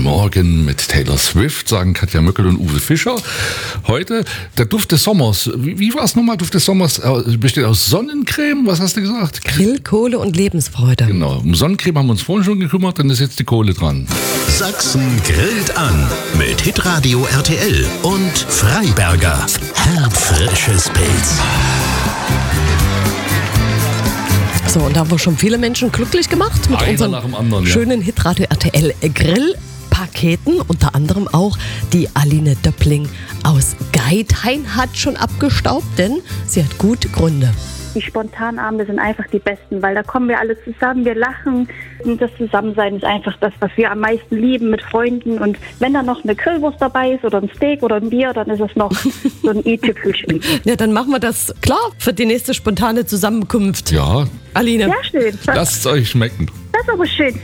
guten Morgen mit Taylor Swift, sagen Katja Möckel und Uwe Fischer. Heute der Duft des Sommers. Wie war es nochmal? Duft des Sommers besteht aus Sonnencreme. Was hast du gesagt? Grill, Kohle und Lebensfreude. Genau. Um Sonnencreme haben wir uns vorhin schon gekümmert, dann ist jetzt die Kohle dran. Sachsen grillt an mit Hitradio RTL und Freiberger. Herbfrisches Pilz. So, und da haben wir schon viele Menschen glücklich gemacht mit Einer unseren nach dem anderen, ja. schönen Hitradio RTL Grillpaketen. Unter anderem auch die Aline Döppling aus Geithain hat schon abgestaubt, denn sie hat gute Gründe. Die Spontanabende sind einfach die besten, weil da kommen wir alle zusammen, wir lachen. Und das Zusammensein ist einfach das, was wir am meisten lieben mit Freunden. Und wenn da noch eine Grillwurst dabei ist oder ein Steak oder ein Bier, dann ist es noch so ein i-Tüpfelchen. Ja, dann machen wir das klar für die nächste spontane Zusammenkunft. Ja, Aline. Sehr schön. lasst es euch schmecken. Das ist aber schön.